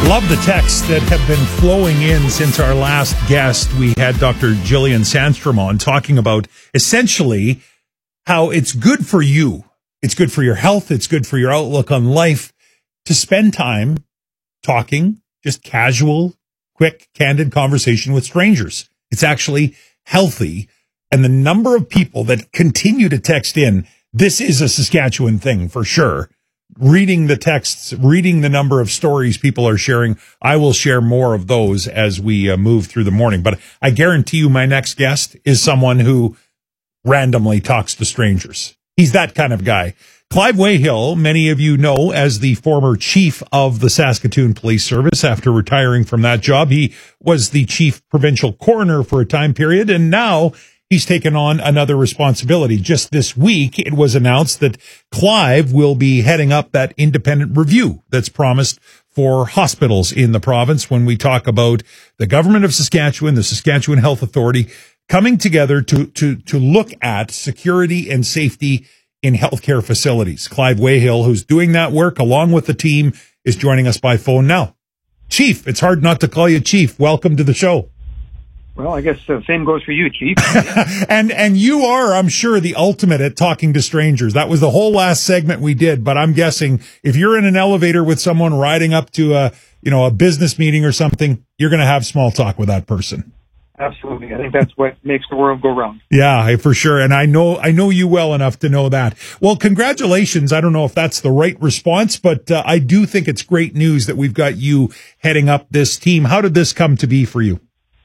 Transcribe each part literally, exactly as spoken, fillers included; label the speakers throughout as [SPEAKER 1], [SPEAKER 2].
[SPEAKER 1] Love the texts that have been flowing in since our last guest. We had Doctor Jillian Sandstrom on talking about essentially how it's good for you. It's good for your health. It's good for your outlook on life to spend time talking, just casual, quick, candid conversation with strangers. It's actually healthy. And the number of people that continue to text in, this is a Saskatchewan thing for sure. Reading the texts, reading the number of stories people are sharing. I will share more of those as we uh, move through the morning. But I guarantee you my next guest is someone who randomly talks to strangers. He's that kind of guy. Clive Wayhill, many of you know as the former chief of the Saskatoon Police Service. After retiring from that job, he was the chief provincial coroner for a time period, and now he's taken on another responsibility. Just this week, it was announced that Clive will be heading up that independent review that's promised for hospitals in the province when we talk about the government of Saskatchewan, the Saskatchewan Health Authority, coming together to, to, to look at security and safety in healthcare facilities. Clive Wayhill, who's doing that work along with the team, is joining us by phone now. Chief, it's hard not to call you Chief. Welcome to the show.
[SPEAKER 2] Well, I guess the uh, same goes for you, Chief.
[SPEAKER 1] and and you are, I'm sure, the ultimate at talking to strangers. That was the whole last segment we did, but I'm guessing if you're in an elevator with someone riding up to a, you know, a business meeting or something, you're going to have small talk with that person.
[SPEAKER 2] Absolutely. I think that's what makes the world go round.
[SPEAKER 1] Yeah, for sure. And I know, I know you well enough to know that. Well, congratulations. I don't know if that's the right response, but uh, I do think it's great news that we've got you heading up this team. How did this come to be for you?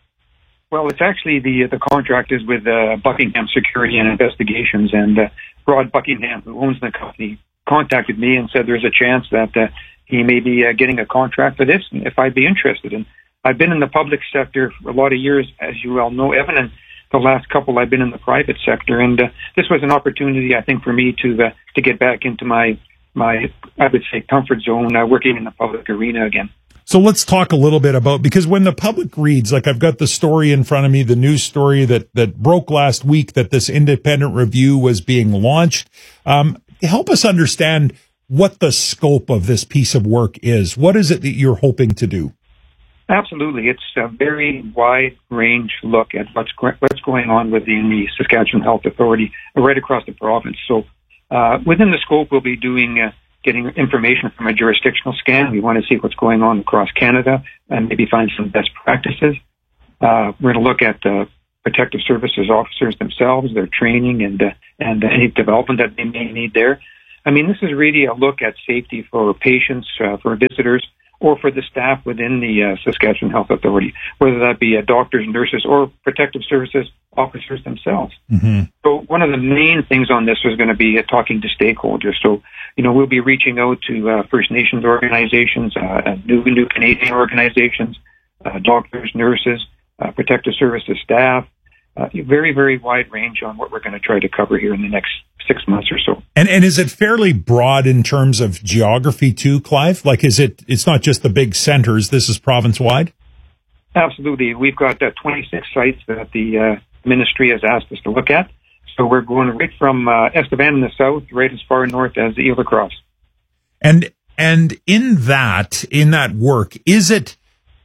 [SPEAKER 2] Well, it's actually the the contract is with uh, Buckingham Security and Investigations, and uh, Rod Buckingham, who owns the company, contacted me and said there's a chance that uh, he may be uh, getting a contract for this, and if I'd be interested. And I've been in the public sector for a lot of years, as you well know, Evan, and the last couple I've been in the private sector, and uh, this was an opportunity, I think, for me to uh, to get back into my my I would say comfort zone, uh, working in the public arena again.
[SPEAKER 1] So let's talk a little bit about, because when the public reads, like I've got the story in front of me, the news story that, that broke last week that this independent review was being launched. Um, help us understand what the scope of this piece of work is. What is it that you're hoping to do?
[SPEAKER 2] Absolutely. It's a very wide range look at what's what's going on within the Saskatchewan Health Authority right across the province. So uh, within the scope, we'll be doing uh, getting information from a jurisdictional scan. We want to see what's going on across Canada and maybe find some best practices. Uh, we're going to look at uh, protective services officers themselves, their training, and uh, and any development that they may need there. I mean, this is really a look at safety for patients, uh, for visitors, or for the staff within the uh, Saskatchewan Health Authority, whether that be uh, doctors, nurses, or protective services officers themselves. Mm-hmm. So one of the main things on this is going to be uh, talking to stakeholders. So, you know, we'll be reaching out to uh, First Nations organizations, uh, new, new Canadian organizations, uh, doctors, nurses, uh, protective services staff, uh, very, very wide range on what we're going to try to cover here in the next six months or so.
[SPEAKER 1] And and is it fairly broad in terms of geography too, Clive? Like, is it, it's not just the big centers, this is province-wide?
[SPEAKER 2] Absolutely. We've got uh, twenty-six sites that the uh, ministry has asked us to look at. So we're going right from uh, Estevan in the south, right as far north as Ile de Crosse. And,
[SPEAKER 1] and in that, in that work, is it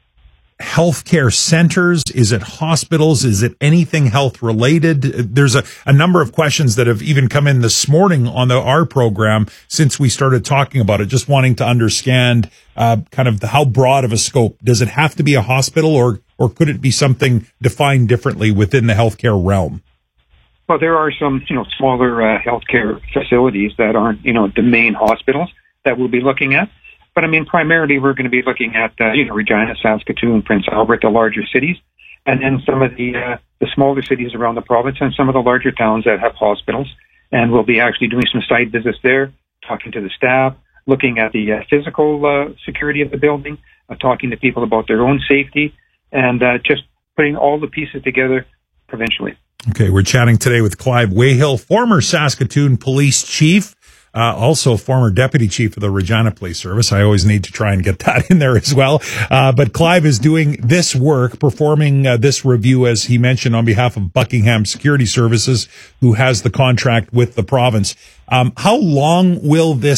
[SPEAKER 1] healthcare centers? Is it hospitals? Is it anything health related? There's a, a number of questions that have even come in this morning on the our program since we started talking about it, just wanting to understand uh, kind of the, how broad of a scope. Does it have to be a hospital, or or could it be something defined differently within the healthcare realm?
[SPEAKER 2] Well, there are some, you know, smaller uh, healthcare facilities that aren't, you know, the main hospitals that we'll be looking at. But I mean, primarily we're going to be looking at, uh, you know, Regina, Saskatoon, Prince Albert, the larger cities, and then some of the uh, the smaller cities around the province and some of the larger towns that have hospitals. And we'll be actually doing some site visits there, talking to the staff, looking at the uh, physical uh, security of the building, uh, talking to people about their own safety, and uh, just putting all the pieces together provincially.
[SPEAKER 1] Okay, we're chatting today with Clive Wayhill, former Saskatoon Police Chief. Uh, also former deputy chief of the Regina Police Service. I always need to try and get that in there as well. Uh, but Clive is doing this work, performing uh, this review, as he mentioned, on behalf of Buckingham Security Services, who has the contract with the province. Um, how long will this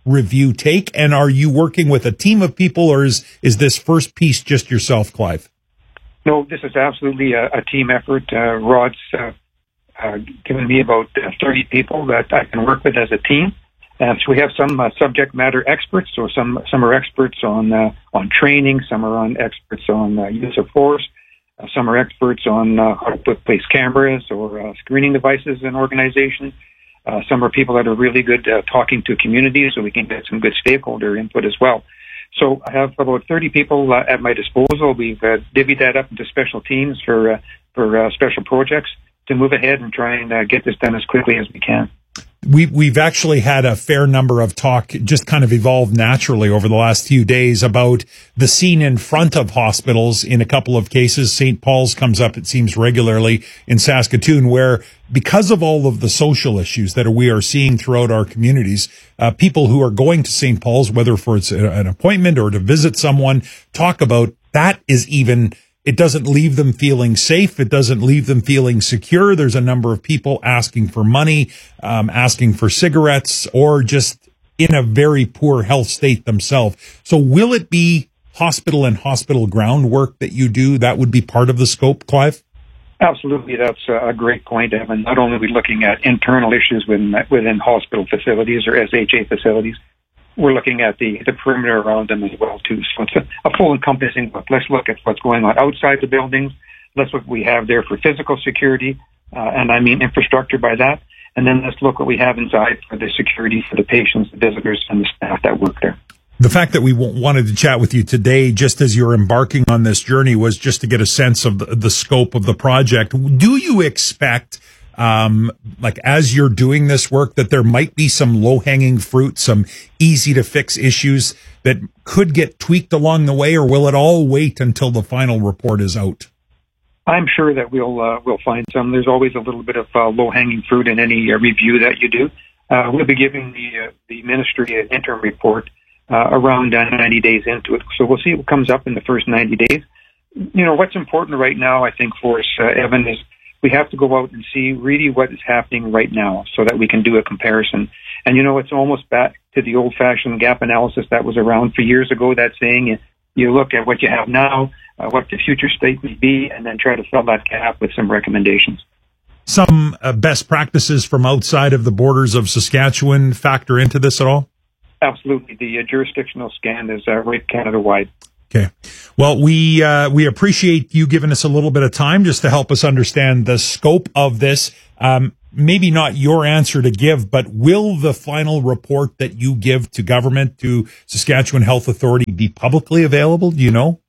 [SPEAKER 1] review take? And are you working with a team of people, or is, is this first piece just yourself, Clive?
[SPEAKER 2] No, this is absolutely a, a team effort. Uh, Rod's uh, uh, given me about uh, thirty people that I can work with as a team. Uh, so we have some uh, subject matter experts, so some some are experts on uh, on training, some are on experts on uh, use of force, uh, some are experts on uh, how to put place cameras or uh, screening devices in organizations. Uh, some are people that are really good uh, talking to communities, so we can get some good stakeholder input as well. So I have about thirty people uh, at my disposal. We've uh, divvied that up into special teams for uh, for uh, special projects to move ahead and try and uh, get this done as quickly as we can.
[SPEAKER 1] We, we've actually had a fair number of talk, just kind of evolved naturally over the last few days, about the scene in front of hospitals in a couple of cases. Saint Paul's comes up, it seems, regularly in Saskatoon, where because of all of the social issues that we are seeing throughout our communities, uh, people who are going to Saint Paul's, whether for it's an appointment or to visit someone, talk about that is even... It doesn't leave them feeling safe. It doesn't leave them feeling secure. There's a number of people asking for money, um, asking for cigarettes, or just in a very poor health state themselves. So will it be hospital and hospital groundwork that you do? That would be part of the scope, Clive?
[SPEAKER 2] Absolutely. That's a great point, Evan. Not only are we looking at internal issues within, within hospital facilities or S H A facilities, we're looking at the, the perimeter around them as well, too. So it's a, a full encompassing look. Let's look at what's going on outside the buildings. Let's look what we have there for physical security, uh, and I mean infrastructure by that. And then let's look what we have inside for the security for the patients, the visitors, and the staff that work there.
[SPEAKER 1] The fact that we w- wanted to chat with you today, just as you're embarking on this journey, was just to get a sense of the, the scope of the project. Do you expect... Um, like as you're doing this work, that there might be some low-hanging fruit, some easy-to-fix issues that could get tweaked along the way, or will it all wait until the final report is out?
[SPEAKER 2] I'm sure that we'll uh, we'll find some. There's always a little bit of uh, low-hanging fruit in any uh, review that you do. Uh, we'll be giving the uh, the ministry an interim report uh, around uh, ninety days into it, so we'll see what comes up in the first ninety days. You know, what's important right now, I think, for us, uh, Evan, is we have to go out and see really what is happening right now so that we can do a comparison. And, you know, it's almost back to the old-fashioned gap analysis that was around for years ago, that saying you, you look at what you have now, uh, what the future state may be, and then try to fill that gap with some recommendations.
[SPEAKER 1] Some uh, best practices from outside of the borders of Saskatchewan factor into this at all?
[SPEAKER 2] Absolutely. The uh, jurisdictional scan is uh, right Canada-wide.
[SPEAKER 1] Okay. Well, we uh, we appreciate you giving us a little bit of time just to help us understand the scope of this. Um, maybe not your answer to give, but will the final report that you give to government, to Saskatchewan Health Authority, be publicly available? Do you know?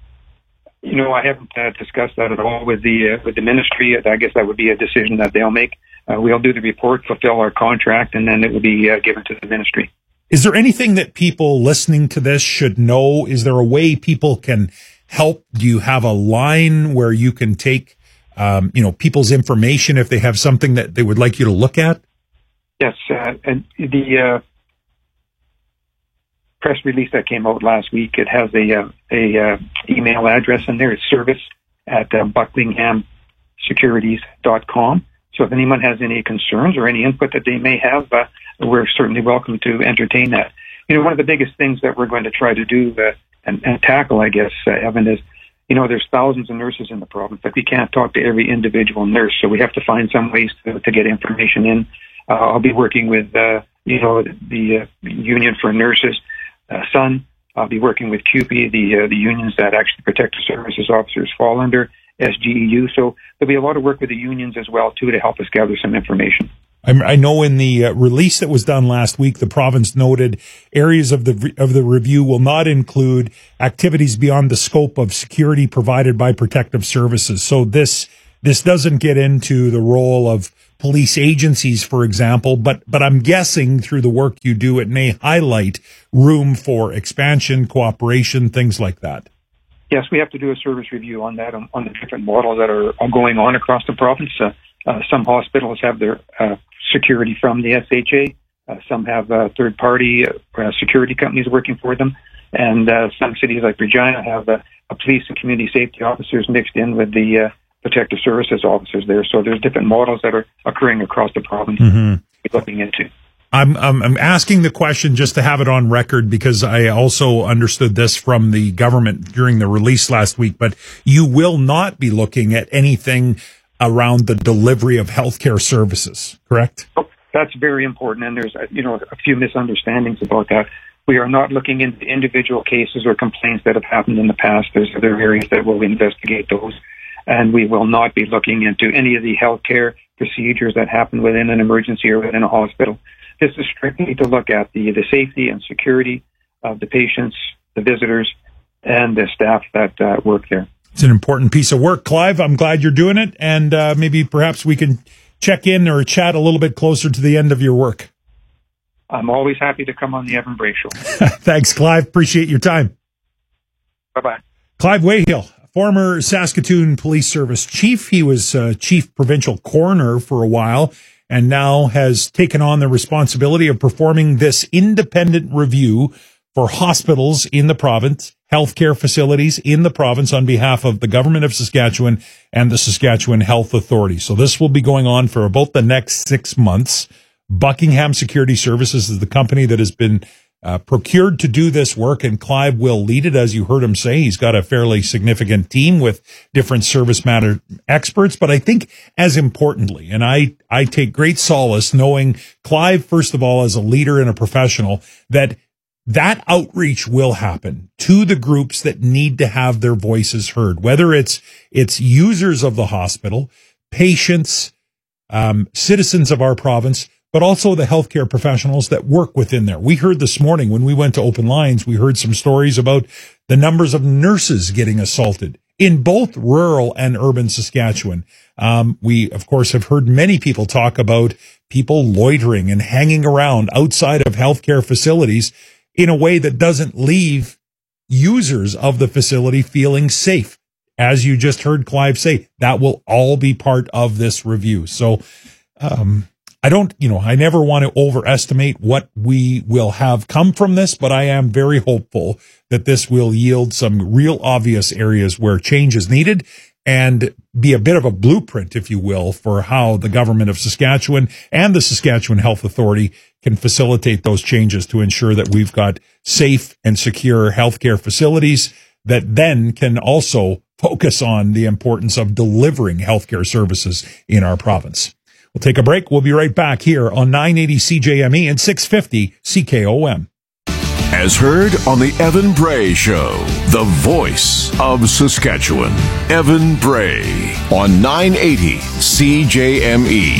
[SPEAKER 2] You know, I haven't uh, discussed that at all with the uh, with the ministry. I guess that would be a decision that they'll make. Uh, we'll do the report, fulfill our contract, and then it will be uh, given to the ministry.
[SPEAKER 1] Is there anything that people listening to this should know? Is there a way people can help? Do you have a line where you can take, um, you know, people's information if they have something that they would like you to look at?
[SPEAKER 2] Yes, uh, and the uh, press release that came out last week, it has a uh, a uh, email address in there. It's service at uh, buckingham securities dot com. So if anyone has any concerns or any input that they may have, uh, we're certainly welcome to entertain that. You know, one of the biggest things that we're going to try to do uh, and, and tackle, I guess, uh, Evan, is, you know, there's thousands of nurses in the province, but we can't talk to every individual nurse, so we have to find some ways to, to get information in. Uh, I'll be working with, uh, you know, the uh, Union for Nurses, uh, S U N. I'll be working with C U P E, the uh, the unions that actually protective services officers fall under, S G E U. So there'll be a lot of work with the unions as well, too, to help us gather some information.
[SPEAKER 1] I know in the uh, release that was done last week, the province noted areas of the of the review will not include activities beyond the scope of security provided by protective services. So this this doesn't get into the role of police agencies, for example, but but I'm guessing through the work you do, it may highlight room for expansion, cooperation, things like that.
[SPEAKER 2] Yes, we have to do a service review on that, on, on the different models that are, are going on across the province. Uh, uh, some hospitals have their uh, security from the S H A. Uh, some have uh, third-party uh, security companies working for them. And uh, some cities like Regina have uh, a police and community safety officers mixed in with the uh, protective services officers there. So there's different models that are occurring across the province
[SPEAKER 1] mm-hmm.
[SPEAKER 2] we're looking into.
[SPEAKER 1] I'm, I'm I'm asking the question just to have it on record because I also understood this from the government during the release last week, but you will not be looking at anything around the delivery of healthcare services, correct?
[SPEAKER 2] Oh, that's very important, and there's you know a few misunderstandings about that. We are not looking into individual cases or complaints that have happened in the past. There's other areas that will investigate those, and we will not be looking into any of the healthcare procedures that happen within an emergency or within a hospital. This is strictly to look at the, the safety and security of the patients, the visitors, and the staff that uh, work there.
[SPEAKER 1] It's an important piece of work, Clive. I'm glad you're doing it, and uh, maybe perhaps we can check in or chat a little bit closer to the end of your work.
[SPEAKER 2] I'm always happy to come on the Evan Bray Show.
[SPEAKER 1] Thanks, Clive. Appreciate your time.
[SPEAKER 2] Bye-bye.
[SPEAKER 1] Clive Wayhill, former Saskatoon Police Service chief. He was uh, chief provincial coroner for a while, and now has taken on the responsibility of performing this independent review for hospitals in the province, healthcare facilities in the province on behalf of the government of Saskatchewan and the Saskatchewan Health Authority. So this will be going on for about the next six months. Buckingham Security Services is the company that has been uh, procured to do this work, and Clive will lead it. As you heard him say, he's got a fairly significant team with different service matter experts. But I think as importantly, and I, I take great solace knowing Clive, first of all, as a leader and a professional, that that outreach will happen to the groups that need to have their voices heard, whether it's, it's users of the hospital, patients, um, citizens of our province, but also the healthcare professionals that work within there. We heard this morning when we went to Open Lines, we heard some stories about the numbers of nurses getting assaulted in both rural and urban Saskatchewan. Um, we, of course, have heard many people talk about people loitering and hanging around outside of healthcare facilities in a way that doesn't leave users of the facility feeling safe. As you just heard Clive say, that will all be part of this review. So, um, I don't, you know, I never want to overestimate what we will have come from this, but I am very hopeful that this will yield some real obvious areas where change is needed and be a bit of a blueprint, if you will, for how the government of Saskatchewan and the Saskatchewan Health Authority can facilitate those changes to ensure that we've got safe and secure healthcare facilities that then can also focus on the importance of delivering healthcare services in our province. We'll take a break. We'll be right back here on nine eighty C J M E and six fifty C K O M.
[SPEAKER 3] As heard on the Evan Bray Show, the voice of Saskatchewan. Evan Bray on nine eighty C J M E.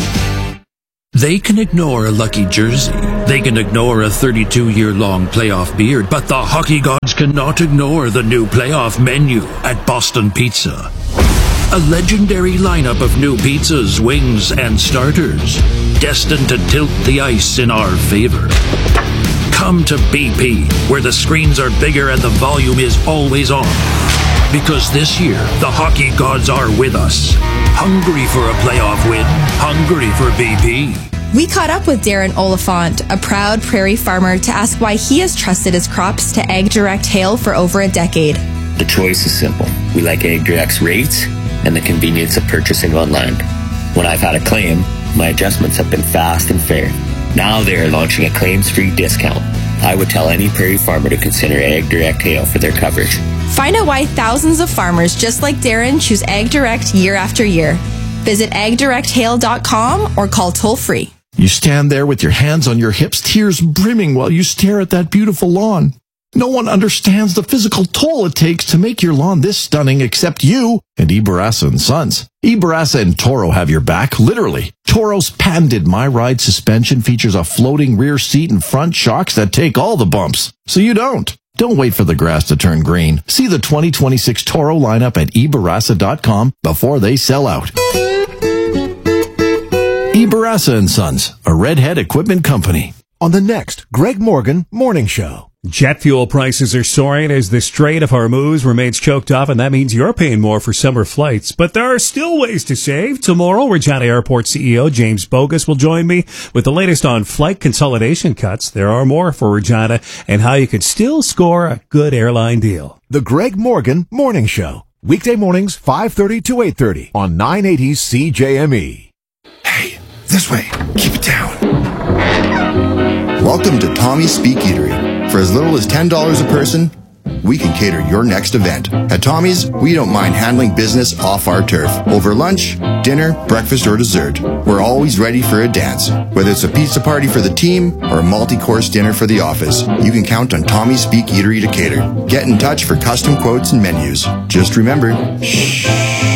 [SPEAKER 4] They can ignore a lucky jersey. They can ignore a thirty-two-year-long playoff beard, but the hockey gods cannot ignore the new playoff menu at Boston Pizza. A legendary lineup of new pizzas, wings, and starters, destined to tilt the ice in our favor. Come to B P, where the screens are bigger and the volume is always on. Because this year, the hockey gods are with us. Hungry for a playoff win, hungry for B P.
[SPEAKER 5] We caught up with Darren Oliphant, a proud prairie farmer, to ask why he has trusted his crops to AgDirect Hail for over a decade.
[SPEAKER 6] The choice is simple. We like AgDirect's rates and the convenience of purchasing online. When I've had a claim, my adjustments have been fast and fair. Now they are launching a claims-free discount. I would tell any prairie farmer to consider AgDirect Hail for their coverage.
[SPEAKER 5] Find out why thousands of farmers just like Darren choose AgDirect year after year. Visit ag direct hail dot com or call toll-free.
[SPEAKER 7] You stand there with your hands on your hips, tears brimming while you stare at that beautiful lawn. No one understands the physical toll it takes to make your lawn this stunning except you and eBarassa and Sons. eBarassa and Toro have your back, literally. Toro's patented My Ride suspension features a floating rear seat and front shocks that take all the bumps, so you don't. Don't wait for the grass to turn green. See the twenty twenty-six Toro lineup at e barassa dot com before they sell out. eBarassa and Sons, a Redhead equipment company.
[SPEAKER 8] On the next Greg Morgan Morning Show.
[SPEAKER 9] Jet fuel prices are soaring as the Strait of Hormuz remains choked off, and that means you're paying more for summer flights. But there are still ways to save. Tomorrow, Regina Airport C E O James Bogus will join me with the latest on flight consolidation cuts. There are more for Regina and how you can still score a good airline deal.
[SPEAKER 8] The Greg Morgan Morning Show. Weekday mornings, five thirty to eight thirty on nine eighty C J M E.
[SPEAKER 7] Hey, this way. Keep it down.
[SPEAKER 10] Welcome to Tommy's Speak Eatery. For as little as ten dollars a person, we can cater your next event. At Tommy's, we don't mind handling business off our turf. Over lunch, dinner, breakfast, or dessert, we're always ready for a dance. Whether it's a pizza party for the team or a multi-course dinner for the office, you can count on Tommy's Speak Eatery to cater. Get in touch for custom quotes and menus. Just remember, shh.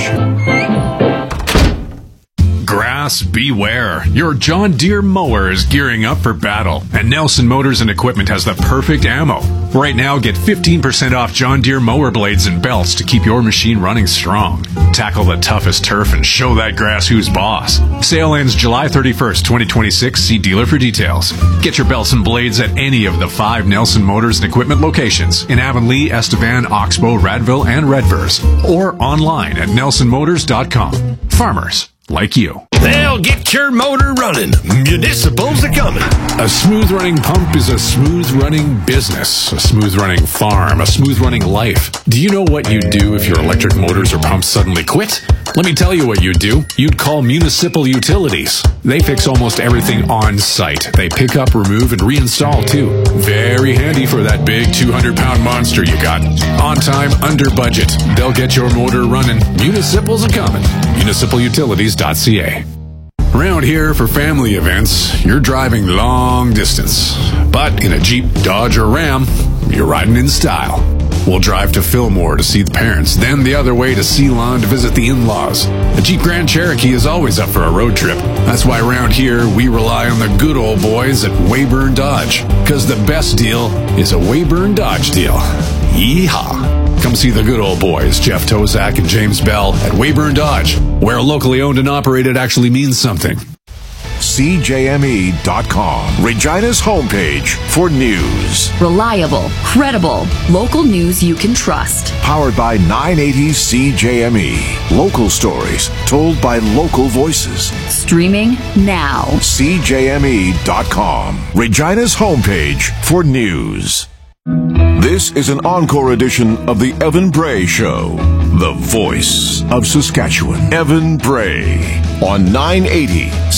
[SPEAKER 11] Grass beware. Your John Deere mower is gearing up for battle, and Nelson Motors and Equipment has the perfect ammo. Right now, get fifteen percent off John Deere mower blades and belts to keep your machine running strong. Tackle the toughest turf and show that grass who's boss. Sale ends July thirty-first, twenty twenty-six. See dealer for details. Get your belts and blades at any of the five Nelson Motors and Equipment locations in Avonlea, Estevan, Oxbow, Radville, and Redvers, or online at nelson motors dot com. Farmers like you.
[SPEAKER 12] They'll get your motor running. Municipals are coming.
[SPEAKER 11] A smooth running pump is a smooth running business, a smooth running farm, a smooth running life. Do you know what you'd do if your electric motors or pumps suddenly quit? Let me tell you what you'd do. You'd call Municipal Utilities. They fix almost everything on site. They pick up, remove, and reinstall too. Very handy for that big two hundred pound monster you got. On time, under budget. They'll get your motor running. Municipals are coming. municipal utilities dot c a. Around here for family events, you're driving long distance. But in a Jeep, Dodge, or Ram, you're riding in style. We'll drive to Fillmore to see the parents, then the other way to Ceylon to visit the in-laws. A Jeep Grand Cherokee is always up for a road trip. That's why around here, we rely on the good old boys at Weyburn Dodge. Because the best deal is a Weyburn Dodge deal. Yeehaw! Come see the good old boys, Jeff Tozak and James Bell, at Weyburn Dodge, where locally owned and operated actually means something.
[SPEAKER 3] C J M E dot com, Regina's homepage for news.
[SPEAKER 13] Reliable, credible, local news you can trust.
[SPEAKER 3] Powered by nine eighty C J M E. Local stories told by local voices.
[SPEAKER 13] Streaming now.
[SPEAKER 3] C J M E dot com, Regina's homepage for news. This is an encore edition of the Evan Bray Show, the voice of Saskatchewan. Evan Bray on nine eighty